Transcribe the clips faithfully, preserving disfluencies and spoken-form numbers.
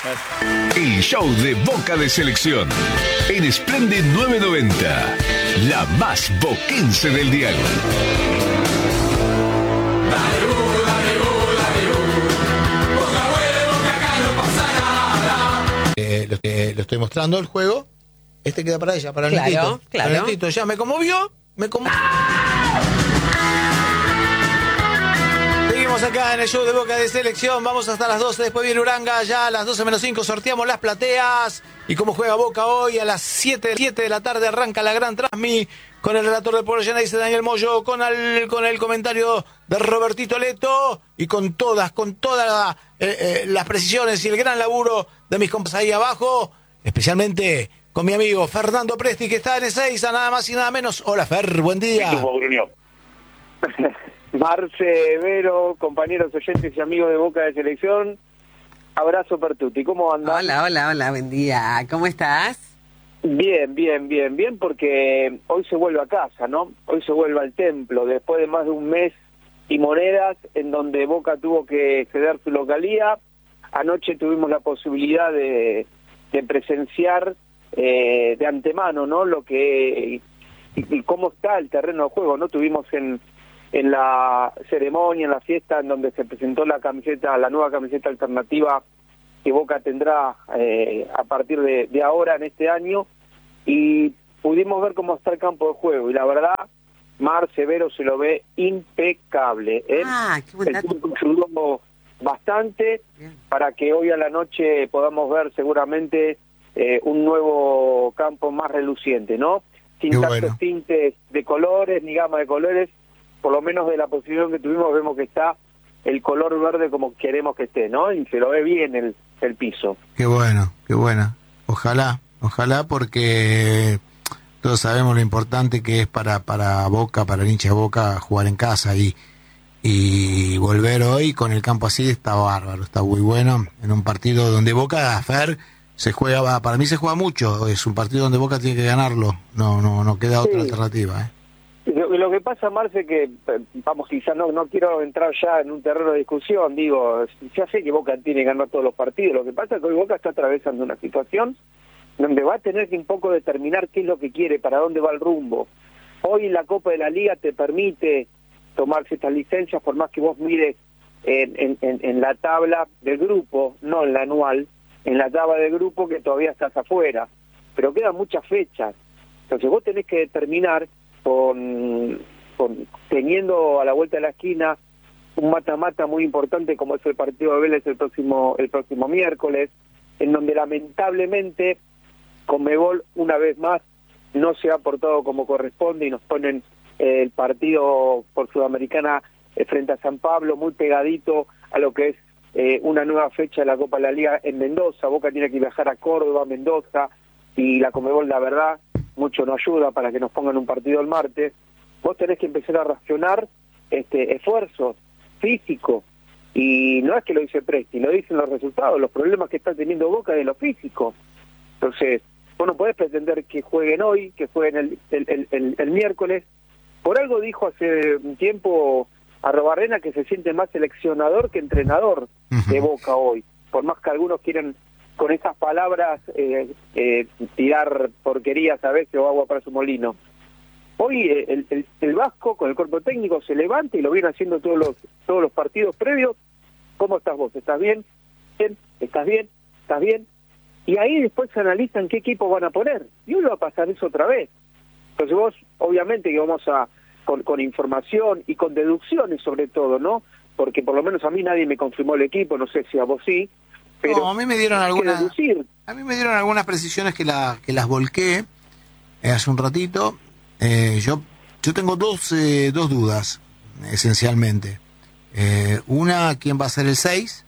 El show de Boca de Selección en Splendid novecientos noventa, la más boquense del dial. Eh, lo, eh, lo estoy mostrando el juego. Este queda para ella, para el Claro, netito. claro. Para el netito. Ya me conmovió. Me conmovió. Seguimos acá en el show de Boca de Selección. Vamos hasta las doce. Después viene Uranga. Ya a las doce menos cinco sorteamos las plateas. Y cómo juega Boca hoy, a las siete de la tarde arranca la gran transmi con el relator del Pueblo Llanense, Daniel Moyo, con el, con el comentario de Robertito Leto y con todas, con todas la, eh, eh, las precisiones y el gran laburo de mis compas ahí abajo, especialmente con mi amigo Fernando Presti, que está en Ezeiza, nada más y nada menos. Hola, Fer, buen día. Marce, Vero, compañeros oyentes y amigos de Boca de Selección, abrazo per tutti. ¿Cómo andan? Hola, hola, hola, buen día. ¿Cómo estás? Bien, bien, bien, bien, porque hoy se vuelve a casa, ¿no? Hoy se vuelve al templo, después de más de un mes y monedas, en donde Boca tuvo que ceder su localía. Anoche tuvimos la posibilidad de, de presenciar eh, de antemano, ¿no? Lo que y, y cómo está el terreno de juego, ¿no? Tuvimos en en la ceremonia, en la fiesta, en donde se presentó la camiseta, la nueva camiseta alternativa que Boca tendrá eh, a partir de, de ahora, en este año, y pudimos ver cómo está el campo de juego, y la verdad, Mar Severo se lo ve impecable. ¿eh? Ah, qué buen dato. El club ayudó bastante Bien. Para que hoy a la noche podamos ver seguramente eh, un nuevo campo más reluciente, ¿no? Sin qué tantos bueno. tintes de colores, ni gama de colores. Por lo menos de la posición que tuvimos vemos que está el color verde como queremos que esté, ¿no? Y se lo ve bien el, el piso. Qué bueno, qué bueno. Ojalá, ojalá, porque todos sabemos lo importante que es para para Boca, para el hincha de Boca, jugar en casa y, y volver hoy con el campo así está bárbaro, está muy bueno. En un partido donde Boca, Fer, se juega, para mí se juega mucho, es un partido donde Boca tiene que ganarlo, no no no queda otra Sí. alternativa, ¿eh? Lo, lo que pasa, Marce, que, vamos, quizás no, no quiero entrar ya en un terreno de discusión, digo, ya sé que Boca tiene que ganar todos los partidos, lo que pasa es que hoy Boca está atravesando una situación donde va a tener que un poco determinar qué es lo que quiere, para dónde va el rumbo. Hoy la Copa de la Liga te permite tomarse estas licencias, por más que vos mires en, en, en, en la tabla del grupo, no en la anual, en la tabla del grupo que todavía estás afuera, pero quedan muchas fechas, entonces vos tenés que determinar Con, con teniendo a la vuelta de la esquina un mata-mata muy importante como es el partido de Vélez el próximo el próximo miércoles, en donde lamentablemente Conmebol una vez más no se ha portado como corresponde y nos ponen eh, el partido por Sudamericana eh, frente a San Pablo muy pegadito a lo que es eh, una nueva fecha de la Copa de la Liga en Mendoza. Boca tiene que viajar a Córdoba, Mendoza, y la Conmebol, la verdad, mucho no ayuda para que nos pongan un partido el martes. Vos tenés que empezar a racionar este esfuerzos físicos, y no es que lo dice Presti, lo dicen los resultados, los problemas que está teniendo Boca de lo físico. Entonces, vos no podés pretender que jueguen hoy, que jueguen el, el, el, el, el miércoles. Por algo dijo hace un tiempo Arrobarrena que se siente más seleccionador que entrenador uh-huh. de Boca hoy, por más que algunos quieran con esas palabras eh, eh, tirar porquerías a veces o agua para su molino. Hoy eh, el, el, el Vasco con el cuerpo técnico se levanta y lo viene haciendo todos los todos los partidos previos. ¿Cómo estás vos? ¿Estás bien? ¿Bien? ¿Estás bien? ¿Estás bien? Y ahí después se analizan qué equipo van a poner. Y hoy va a pasar eso otra vez. Entonces vos, obviamente que vamos a, con, con información y con deducciones sobre todo, ¿no? Porque por lo menos a mí nadie me confirmó el equipo, no sé si a vos sí. Pero no, a mí me dieron algunas a mí me dieron algunas precisiones que la que las volqué eh, hace un ratito. Eh, yo yo tengo dos eh, dos dudas esencialmente. Eh, una, quién va a ser el seis,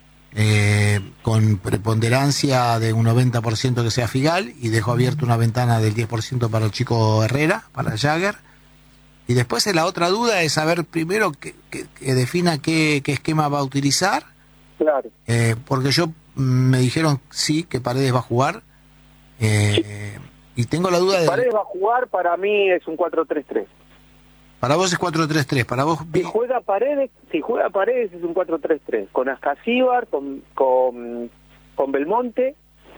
eh, con preponderancia de un noventa por ciento que sea Figal, y dejo abierto una ventana del diez por ciento para el chico Herrera, para Jagger. Y después la otra duda es saber primero que, que, que defina qué, qué esquema va a utilizar. Claro. Eh, porque yo mm, me dijeron sí, que Paredes va a jugar. Eh, y tengo la duda de... Paredes va a jugar, para mí es un cuatro tres tres. Para vos es cuatro tres tres, para vos... Si juega Paredes, si juega Paredes es un cuatro tres tres, con Ascasíbar, con, con con Belmonte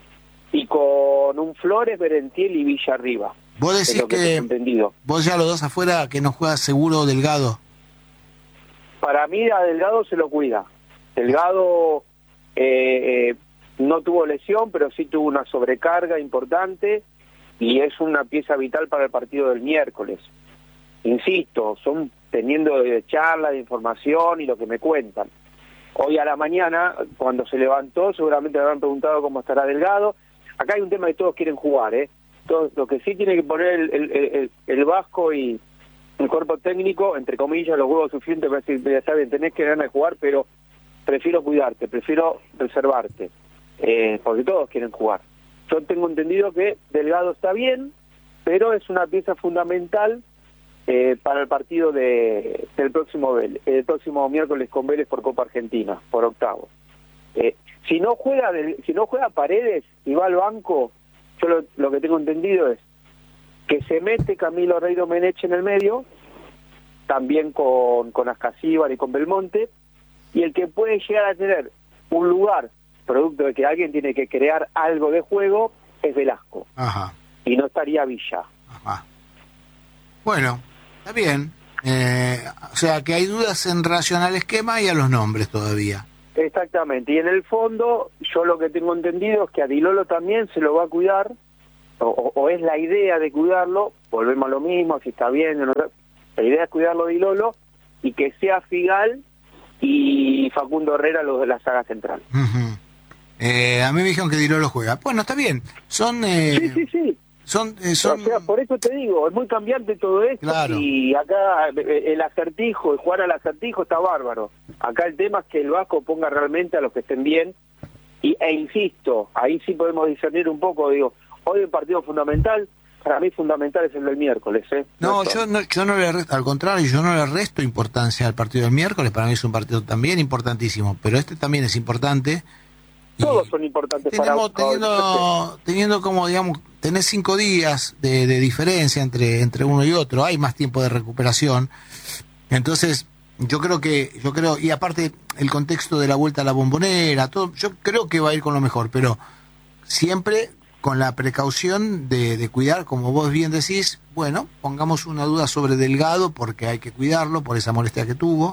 y con un Flores, Berentiel y Villa arriba. Vos decís que, que, que vos ya los dos afuera, que no juega seguro Delgado. Para mí a Delgado se lo cuida. Delgado eh, eh, no tuvo lesión, pero sí tuvo una sobrecarga importante y es una pieza vital para el partido del miércoles. Insisto, son teniendo de charla, de información y lo que me cuentan. Hoy a la mañana, cuando se levantó, seguramente le habrán preguntado cómo estará Delgado. Acá hay un tema que todos quieren jugar, ¿eh? Todos, lo que sí tiene que poner el, el, el, el Vasco y el cuerpo técnico, entre comillas, los huevos suficientes para decir, ya saben, tenés que ganar de jugar, pero prefiero cuidarte, prefiero reservarte, eh, porque todos quieren jugar. Yo tengo entendido que Delgado está bien, pero es una pieza fundamental eh, para el partido de del próximo Vélez, el próximo miércoles con Vélez por Copa Argentina, por octavo. Eh, si no juega si no juega Paredes y va al banco, yo lo, lo que tengo entendido es que se mete Camilo Rey Domenech en el medio, también con, con Ascasíbar y con Belmonte, y el que puede llegar a tener un lugar, producto de que alguien tiene que crear algo de juego, es Velasco. Ajá. Y no estaría Villa. Ajá. Bueno, está bien. Eh, o sea, que hay dudas en relación al esquema y a los nombres todavía. Exactamente. Y en el fondo, yo lo que tengo entendido es que a Di Lolo también se lo va a cuidar, o, o es la idea de cuidarlo, volvemos a lo mismo, si está bien, no, la idea es cuidarlo de Di Lolo, y que sea Figal y Facundo Herrera los de la saga central. Uh-huh. eh, a mí me dijeron que Di Lolo juega. Bueno, está bien. Son... Eh, sí, sí, sí. Son, eh, son... O sea, por eso te digo, es muy cambiante todo esto, claro. Y acá el acertijo, el jugar al acertijo está bárbaro. Acá el tema es que el Vasco ponga realmente a los que estén bien, y, e insisto, ahí sí podemos discernir un poco, digo, hoy el partido fundamental, para mí fundamental es el del miércoles, ¿eh? No, no yo no, yo no le resto, al contrario, yo no le resto importancia al partido del miércoles, para mí es un partido también importantísimo, pero este también es importante. Todos son importantes tenemos, para... Teniendo, teniendo como, digamos, tenés cinco días de, de diferencia entre, entre uno y otro, hay más tiempo de recuperación, entonces yo creo que, yo creo, y aparte el contexto de la vuelta a la Bombonera, todo, yo creo que va a ir con lo mejor, pero siempre con la precaución de, de cuidar, como vos bien decís, bueno, pongamos una duda sobre Delgado, porque hay que cuidarlo, por esa molestia que tuvo.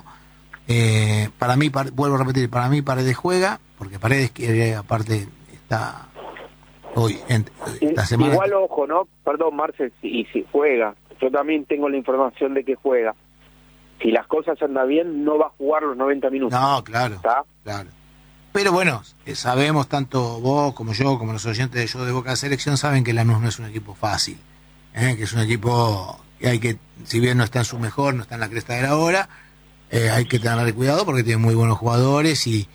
Eh, para mí, para, vuelvo a repetir, para mí Paredes juega, porque Paredes quiere, aparte, está hoy, en, esta semana. Igual, ojo, ¿no? Perdón, Marce, y si juega, yo también tengo la información de que juega. Si las cosas andan bien, no va a jugar los noventa minutos. No, claro, ¿está? Claro. Pero bueno, sabemos, tanto vos como yo, como los oyentes de Yo de Boca de Selección, saben que Lanús no es un equipo fácil, ¿eh? Que es un equipo que hay que, si bien no está en su mejor, no está en la cresta de la hora, eh, hay que tenerle cuidado porque tiene muy buenos jugadores y,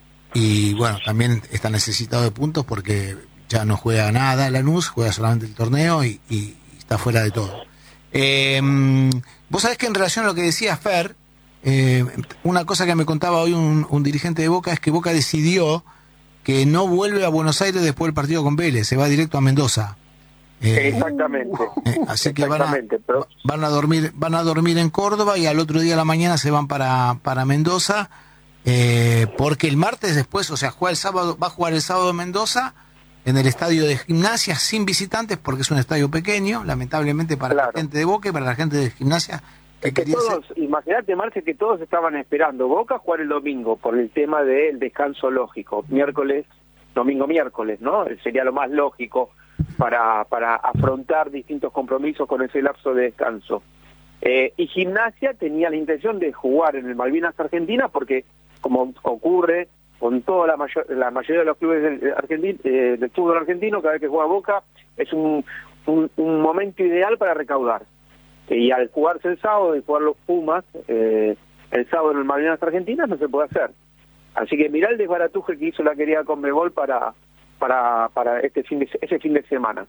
y bueno, también está necesitado de puntos porque ya no juega nada Lanús, juega solamente el torneo y, y, y está fuera de todo. Eh, vos sabés que en relación a lo que decía Fer, Eh, una cosa que me contaba hoy un, un dirigente de Boca es que Boca decidió que no vuelve a Buenos Aires después del partido con Vélez, se va directo a Mendoza. Eh, Exactamente. Eh, así que van a, pero... van a dormir, van a dormir en Córdoba y al otro día a la mañana se van para, para Mendoza, eh, porque el martes después, o sea, juega el sábado, va a jugar el sábado en Mendoza en el estadio de Gimnasia sin visitantes porque es un estadio pequeño, lamentablemente para claro. la gente de Boca y para la gente de Gimnasia. Es que todos, imagínate, Marce, que todos estaban esperando Boca jugar el domingo por el tema del descanso lógico, miércoles, domingo miércoles, ¿no? Sería lo más lógico para para afrontar distintos compromisos con ese lapso de descanso. Eh, y Gimnasia tenía la intención de jugar en el Malvinas Argentina porque, como ocurre con toda la mayor la mayoría de los clubes del, argentino, eh, del fútbol argentino, cada vez que juega Boca es un, un, un momento ideal para recaudar. Y al jugarse el sábado y jugar los Pumas, eh, el sábado en el Malvinas Argentinas no se puede hacer. Así que mirá el desbaratuje que hizo la querida Conmebol para para para este fin de, ese fin de semana.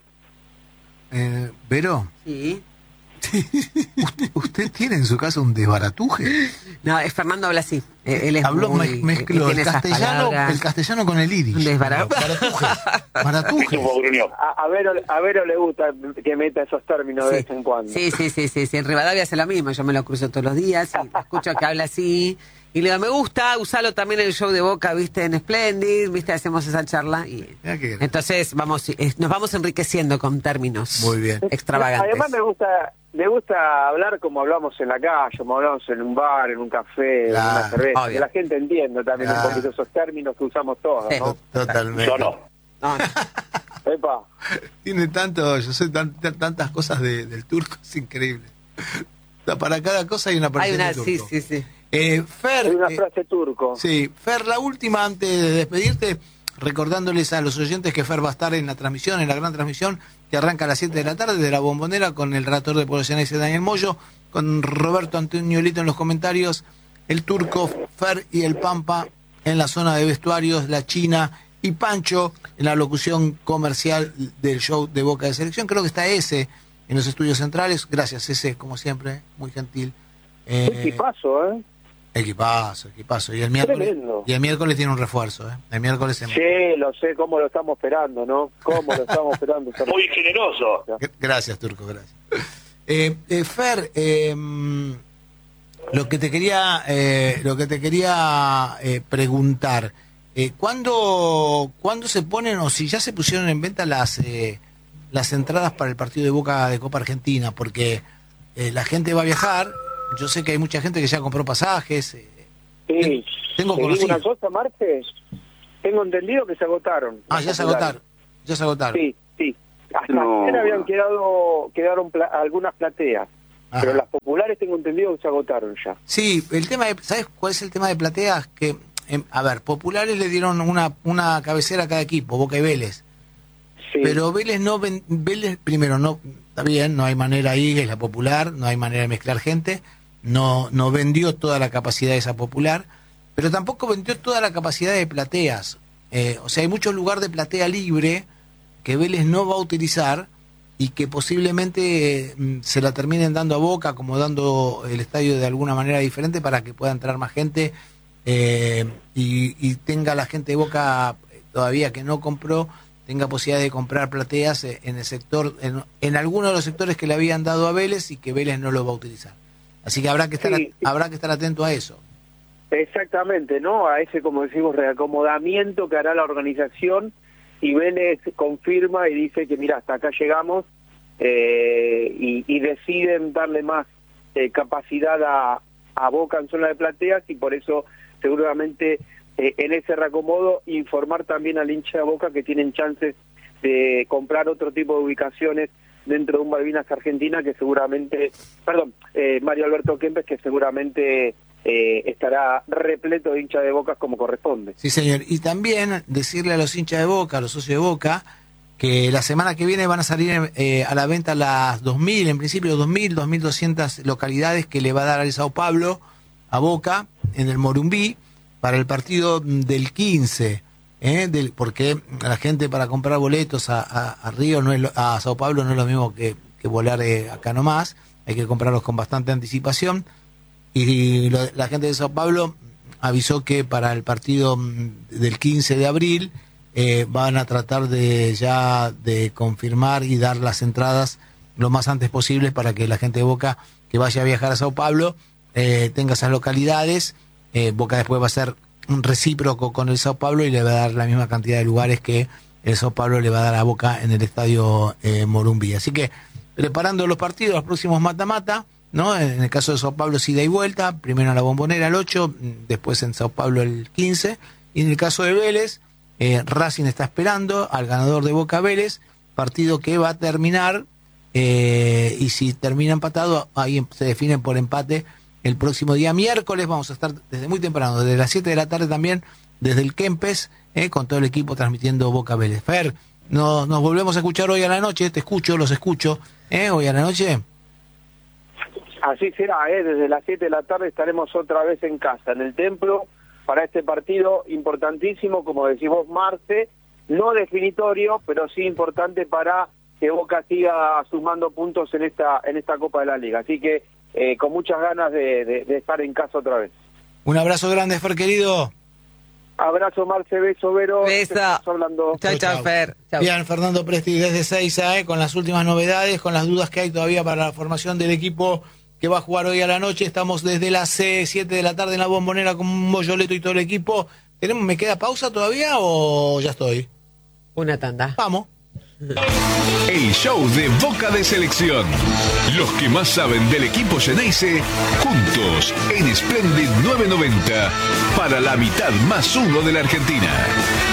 Eh, ¿Vero? Sí. ¿Usted, ¿Usted tiene en su casa un desbaratuje? No, es Fernando habla así. Él es Habló, muy, mezcló el castellano, el castellano con el iris. Un desbaratuje. Baratuje. A, a Vero, a Vero le gusta que meta esos términos sí. de vez en cuando. Sí, sí, sí, sí, sí. En Rivadavia hace lo mismo. Yo me lo cruzo todos los días y escucho que habla así. Y le digo, me gusta, usalo también en el show de Boca, viste, en Splendid, viste, hacemos esa charla. Y entonces vamos, nos vamos enriqueciendo con términos muy bien extravagantes. Además me gusta, me gusta hablar como hablamos en la calle, como hablamos en un bar, en un café, claro, en una cerveza, obvio, que la gente entienda también, claro, un poquito esos términos que usamos todos, sí, ¿no? Totalmente. Yo no. no, no. Epa. Tiene tanto, yo sé tan, tantas cosas de, del turco, es increíble. Para cada cosa hay una persona. Hay una, sí, sí, sí. Eh, Fer, hay una eh, frase turco. Sí, Fer, la última antes de despedirte, recordándoles a los oyentes que Fer va a estar en la transmisión, en la gran transmisión, que arranca a las siete de la tarde de la Bombonera con el relator de Pueblo Llaneses Daniel Moyo, con Roberto Antonio Lito en los comentarios, el turco, Fer y el Pampa en la zona de vestuarios, la China y Pancho en la locución comercial del show de Boca de Selección. Creo que está ese en los estudios centrales. Gracias, ese, como siempre, muy gentil. Eh, equipazo, ¿eh? Equipazo, equipazo. Y el miércoles, Tremendo. y el miércoles tiene un refuerzo, ¿eh? El miércoles se... Sí, lo sé, cómo lo estamos esperando, ¿no? Cómo lo estamos esperando. Muy generoso. Gracias, Turco, gracias. Eh, eh, Fer, eh, lo que te quería, eh, lo que te quería eh, preguntar, eh, ¿cuándo, ¿cuándo se ponen, o si ya se pusieron en venta las, eh, las entradas para el partido de Boca de Copa Argentina? Porque eh, la gente va a viajar. Yo sé que hay mucha gente que ya compró pasajes. Eh, sí. Tengo conocido. Una cosa, Marce, tengo entendido que se agotaron. Ah, ya se agotaron. Ya se agotaron. Sí, sí. Hasta no. ayer habían quedado quedaron pla algunas plateas. Ajá. Pero las populares tengo entendido que se agotaron ya. Sí, el tema de, ¿sabes cuál es el tema de plateas? Que, eh, a ver, populares le dieron una, una cabecera a cada equipo, Boca y Vélez. Sí. Pero Vélez no, ven, Vélez primero no, está bien, no hay manera ahí, es la popular, no hay manera de mezclar gente. No, no vendió toda la capacidad de esa popular, pero tampoco vendió toda la capacidad de plateas. Eh, o sea, hay mucho lugar de platea libre que Vélez no va a utilizar y que posiblemente eh, se la terminen dando a Boca, acomodando el estadio de alguna manera diferente para que pueda entrar más gente eh, y, y tenga la gente de Boca todavía que no compró, tenga posibilidad de comprar plateas en el sector, en, en alguno de los sectores que le habían dado a Vélez y que Vélez no lo va a utilizar. Así que habrá que estar sí. habrá que estar atento a eso. Exactamente, ¿no? A ese, como decimos, reacomodamiento que hará la organización, y Vélez confirma y dice que mira, hasta acá llegamos, eh, y, y deciden darle más eh, capacidad a, a Boca en zona de plateas, y por eso seguramente eh, en ese reacomodo informar también al hincha de Boca que tienen chances de comprar otro tipo de ubicaciones dentro de un Malvinas Argentina que seguramente, perdón, eh, Mario Alberto Kempes, que seguramente eh, estará repleto de hinchas de Boca como corresponde. Sí, señor. Y también decirle a los hinchas de Boca, a los socios de Boca, que la semana que viene van a salir eh, a la venta las dos mil, en principio dos mil, dos mil doscientas localidades que le va a dar al Sao Paulo a Boca en el Morumbí para el partido del quince. ¿Eh? Del, porque la gente para comprar boletos a, a, a Río, no es lo, a Sao Paulo no es lo mismo que, que volar eh, acá nomás, hay que comprarlos con bastante anticipación, y lo, la gente de Sao Paulo avisó que para el partido del quince de abril eh, van a tratar de ya de confirmar y dar las entradas lo más antes posible para que la gente de Boca que vaya a viajar a Sao Paulo eh, tenga esas localidades. eh, Boca después va a ser un recíproco con el Sao Paulo y le va a dar la misma cantidad de lugares que el Sao Paulo le va a dar a Boca en el estadio eh, Morumbí. Así que preparando los partidos, los próximos mata-mata, ¿no? En el caso de Sao Paulo es ida y vuelta, primero en la Bombonera el ocho, después en Sao Paulo el quince, y en el caso de Vélez, eh, Racing está esperando al ganador de Boca Vélez, partido que va a terminar, eh, y si termina empatado, ahí se definen por empate. El próximo día miércoles vamos a estar desde muy temprano, desde las siete de la tarde también, desde el Kempes, eh, con todo el equipo transmitiendo Boca Vélez. Fer, no, nos volvemos a escuchar hoy a la noche, te escucho, los escucho, eh, hoy a la noche. Así será, eh, desde las siete de la tarde estaremos otra vez en casa, en el templo, para este partido importantísimo, como decís vos, Marce, no definitorio, pero sí importante para que Boca siga sumando puntos en esta, en esta Copa de la Liga. Así que Eh, con muchas ganas de, de, de estar en casa otra vez. Un abrazo grande, Fer, querido. Abrazo, Marce, beso, Vero. Beso. Hablando. Chao, chao, Fer. Chau. Bien, Fernando Presti desde Seiza, eh, con las últimas novedades, con las dudas que hay todavía para la formación del equipo que va a jugar hoy a la noche. Estamos desde las siete de la tarde en la Bombonera con un Bolloleto y todo el equipo. ¿Tenemos, ¿Me queda pausa todavía o ya estoy? Una tanda. Vamos. El show de Boca de Selección. Los que más saben del equipo Xeneize, juntos en Splendid nueve noventa para la mitad más uno de la Argentina.